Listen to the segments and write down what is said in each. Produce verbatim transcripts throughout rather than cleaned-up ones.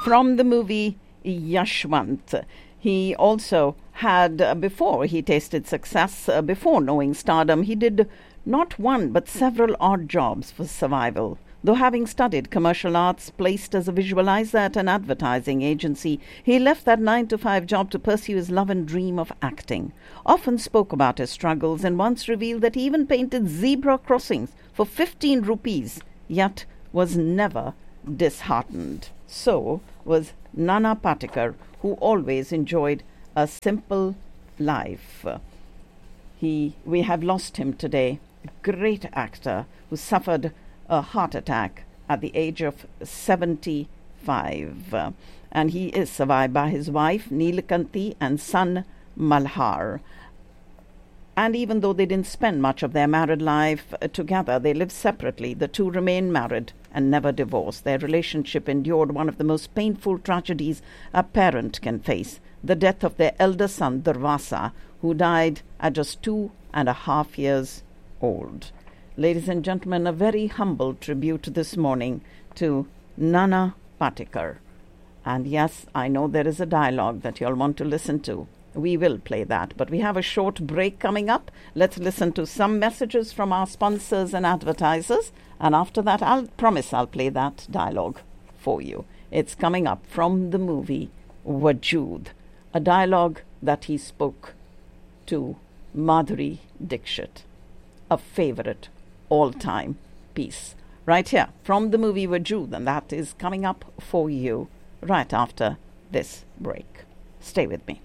from the movie Yashwant. He also had, uh, before he tasted success, uh, before knowing stardom, he did not one but several odd jobs for survival. Though having studied commercial arts, placed as a visualizer at an advertising agency, he left that nine to five job to pursue his love and dream of acting. Often spoke about his struggles and once revealed that he even painted zebra crossings for fifteen rupees, yet was never disheartened. So was Nana Patekar, who always enjoyed a simple life. He, we have lost him today, a great actor who suffered a heart attack at the age of seventy-five. Uh, and he is survived by his wife, Neelakanti, and son, Malhar. And even though they didn't spend much of their married life uh, together, they lived separately. The two remained married and never divorced. Their relationship endured one of the most painful tragedies a parent can face, the death of their elder son, Durvasa, who died at just two and a half years old. Ladies and gentlemen, a very humble tribute this morning to Nana Patekar. And yes, I know there is a dialogue that you'll want to listen to. We will play that, but we have a short break coming up. Let's listen to some messages from our sponsors and advertisers, and after that, I'll promise I'll play that dialogue for you. It's coming up from the movie Wajood, a dialogue that he spoke to Madhuri Dixit, a favorite all-time piece. Right here from the movie Wajood, and that is coming up for you right after this break. Stay with me.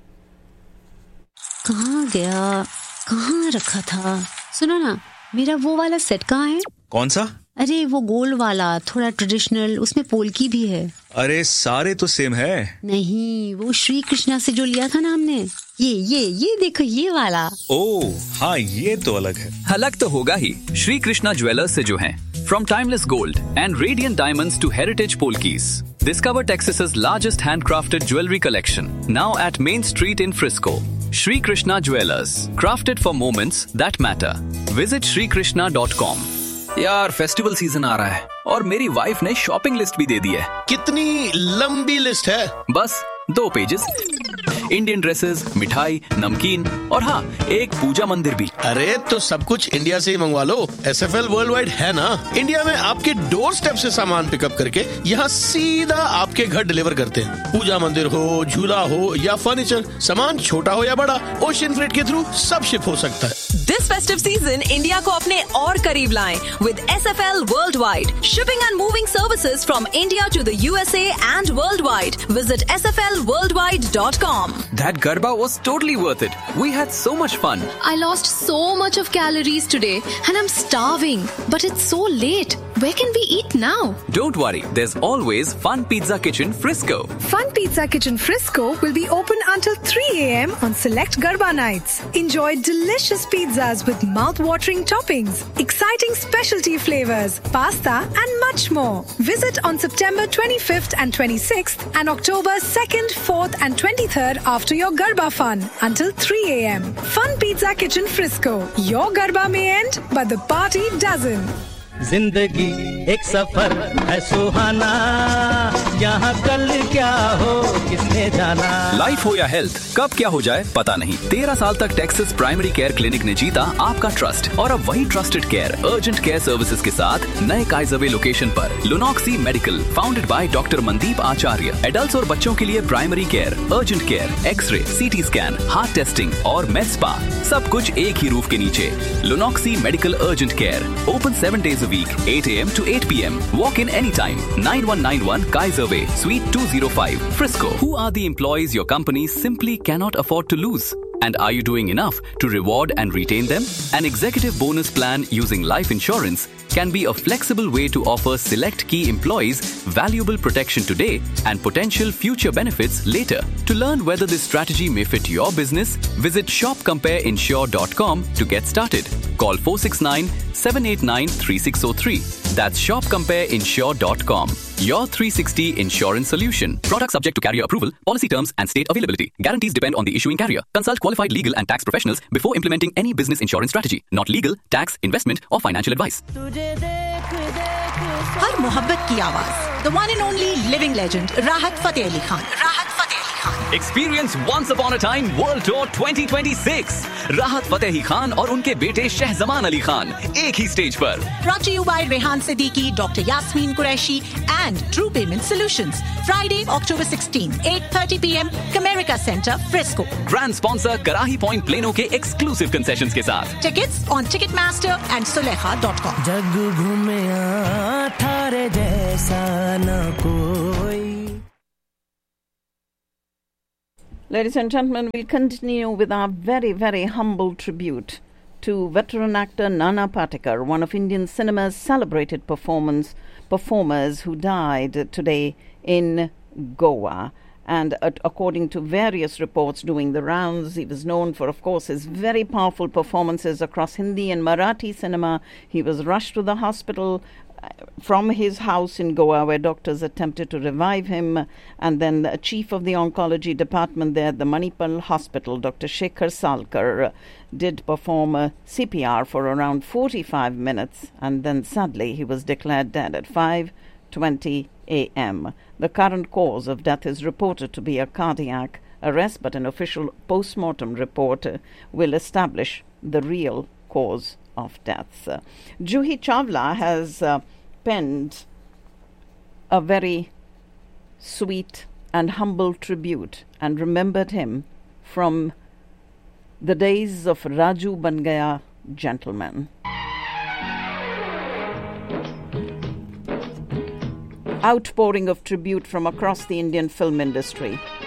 कहाँ गया, कहाँ रखा था? सुनो ना, मेरा वो वाला सेट कहाँ है? कौन सा? अरे वो गोल्ड वाला, थोड़ा ट्रेडिशनल, उसमें पोल्की भी है। अरे सारे तो सेम है। नहीं, वो श्री कृष्णा से जो लिया था ना हमने, ये ये ये देखो ये वाला। ओह हाँ, ये तो अलग है। अलग तो होगा ही, श्री कृष्णा ज्वेलर्स से जो हैं। From timeless gold and radiant diamonds to heritage polkis, discover Texas's largest handcrafted jewelry collection, now at Main Street in Frisco. Shri Krishna Jewelers, crafted for moments that matter. Visit shri krishna dot com. यार festival season आ रहा है और मेरी wife ने shopping list भी दे दी है। कितनी लंबी लिस्ट है? बस दो पेजेस। इंडियन ड्रेसेस, मिठाई, नमकीन और हाँ एक पूजा मंदिर भी। अरे तो सब कुछ इंडिया से ही मंगवा लो। S F L world wide है ना। इंडिया में आपके डोर स्टेप से सामान पिकअप करके यहाँ सीधा आपके घर डिलीवर करते हैं। पूजा मंदिर हो, झूला हो या फर्नीचर, सामान छोटा हो या बड़ा, ओशियन फ्रेट के थ्रू सब शिप हो सकता है। This festive season, India को अपने और करीब लाएं with S F L Worldwide. Shipping and moving services from India to the U S A and worldwide. Visit s f l worldwide dot com. That Garba was totally worth it. We had so much fun. I lost so much of calories today and I'm starving. But it's so late. Where can we eat now? Don't worry, there's always Fun Pizza Kitchen Frisco. Fun Pizza Kitchen Frisco will be open until three a.m. on select Garba nights. Enjoy delicious pizzas with mouth-watering toppings, exciting specialty flavors, pasta and much more. Visit on September twenty-fifth and twenty-sixth and October second, fourth and twenty-third after your Garba fun until three a.m. Fun Pizza Kitchen Frisco. Your Garba may end, but the party doesn't. जिंदगी एक सफर है सुहाना, यहाँ कल क्या हो किसने जाना। Life हो या हेल्थ, कब क्या हो जाए पता नहीं। तेरह साल तक टेक्सास प्राइमरी केयर क्लिनिक ने जीता आपका ट्रस्ट और अब वही trusted care urgent care services के साथ नए काइजरवे लोकेशन पर। लुनॉक्सी medical, founded by doctor Mandeep Acharya. Adults और बच्चों के लिए primary care, urgent care, x ray, CT scan, heart testing और med spa, सब कुछ एक ही रूफ के नीचे। लुनॉक्सी medical urgent care, open seven days a week, eight a.m. to eight p.m. Walk in anytime. nine one nine one Kaiser Way, Suite two oh five, Frisco. Who are the employees your company simply cannot afford to lose? And are you doing enough to reward and retain them? An executive bonus plan using life insurance can be a flexible way to offer select key employees valuable protection today and potential future benefits later. To learn whether this strategy may fit your business, visit shop compare insure dot com to get started. Call four six nine, seven eight nine, three six zero three. That's shop compare insure dot com. Your three sixty insurance solution. Product subject to carrier approval. Policy terms and state availability. Guarantees depend on the issuing carrier. Consult qualified legal and tax professionals before implementing any business insurance strategy. Not legal, tax, investment or financial advice. हर मोहब्बत की आवाज, the one and only living legend राहत फतेह अली खान। राहत Fateh Ali Khan. Experience Once Upon a Time World Tour twenty twenty-six। राहत फतेह खान और उनके बेटे शहजमान अली खान एक ही स्टेज पर। Brought to you by Rehan Siddiqui, Doctor Yasmin Qureshi and True Payment Solutions. Friday, October sixteenth, eight thirty p m, Comerica Center, Frisco. Grand sponsor Karahi Point Plano के exclusive concessions के साथ। Tickets on Ticketmaster and Sulekha dot com. जग घूमया थारे जैसा न कोई। Ladies and gentlemen, we'll continue with our very, very humble tribute to veteran actor Nana Patekar, one of Indian cinema's celebrated performance performers who died today in Goa. And uh, according to various reports doing the rounds, he was known for, of course, his very powerful performances across Hindi and Marathi cinema. He was rushed to the hospital from his house in Goa, where doctors attempted to revive him, and then the chief of the oncology department there at the Manipal Hospital, Doctor Shekhar Salkar, did perform a C P R for around forty-five minutes, and then sadly he was declared dead at five twenty a m The current cause of death is reported to be a cardiac arrest, but an official post-mortem report uh, will establish the real cause of death. Uh, Juhi Chawla has uh, penned a very sweet and humble tribute and remembered him from the days of Raju Ban Gaya Gentleman. Outpouring of tribute from across the Indian film industry.